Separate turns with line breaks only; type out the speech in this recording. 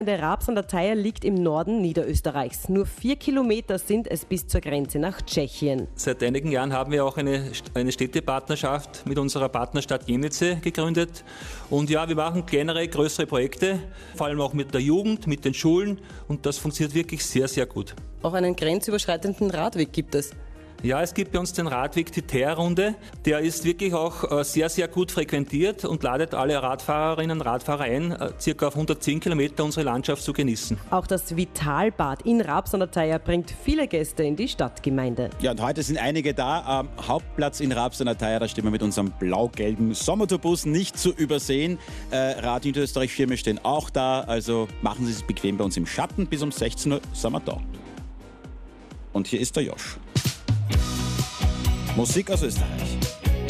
Der Raps an der Thaya liegt im Norden Niederösterreichs. Nur 4 Kilometer sind es bis zur Grenze nach Tschechien.
Seit einigen Jahren haben wir auch eine Städtepartnerschaft mit unserer Partnerstadt Jenice gegründet. Und ja, wir machen kleinere, größere Projekte, vor allem auch mit der Jugend, mit den Schulen. Und das funktioniert wirklich sehr, sehr gut.
Auch einen grenzüberschreitenden Radweg gibt es.
Ja, es gibt bei uns den Radweg, die Teerrunde. Der ist wirklich auch sehr, sehr gut frequentiert und ladet alle Radfahrerinnen und Radfahrer ein, circa auf 110 Kilometer unsere Landschaft zu genießen.
Auch das Vitalbad in Raps an der Thaya bringt viele Gäste in die Stadtgemeinde.
Ja, und heute sind einige da. Am Hauptplatz in Raps an der Thaya, da stehen wir mit unserem blau-gelben Sommertourbus nicht zu übersehen. Rad Niederösterreich-Schirme stehen auch da, also machen Sie es bequem bei uns im Schatten. Bis um 16 Uhr sind wir da. Und hier ist der Josch. Musik aus Österreich.